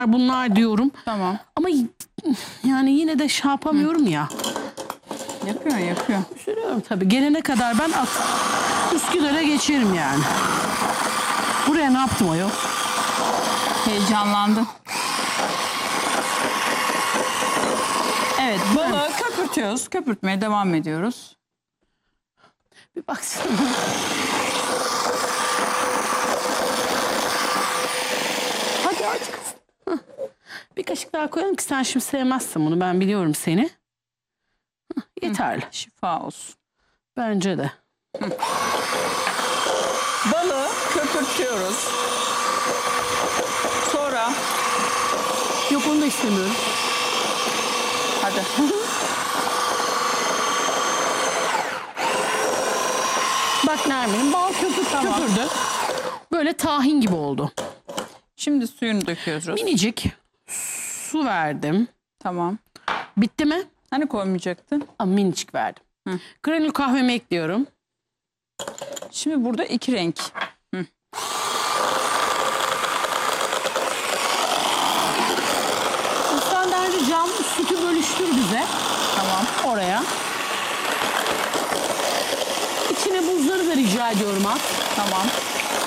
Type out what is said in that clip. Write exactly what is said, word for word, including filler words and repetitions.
bunlar diyorum. Tamam. Ama yani yine de şey yapamıyorum ya. Yapıyor yapıyor. Sürüyorum tabii. Gelene kadar ben at, Üsküdar'a geçerim yani. Buraya ne yaptım o yok? Heyecanlandım. Evet, balığı köpürtüyoruz. Köpürtmeye devam ediyoruz. Bir baksana. Hadi hadi kız. Hah. Bir kaşık daha koyalım ki sen şimdi sevmezsin bunu. Ben biliyorum seni. Hah, yeterli. Şifa olsun. Bence de. Balığı köpürtüyoruz. Sonra Yok onu da istemiyorum. hadi. Bak Nermin'im bal köpür, Tamam. köpürdü. Böyle tahin gibi oldu. Şimdi suyunu döküyoruz. Minicik su verdim. Tamam. Bitti mi? Hani koymayacaktın? Ama minicik verdim. Hı. Granül kahvemi ekliyorum. Şimdi burada iki renk. Hı. Senden ricam sütü bölüştür bize. Tamam. Oraya. İçine buzları da rica ediyorum at. Tamam.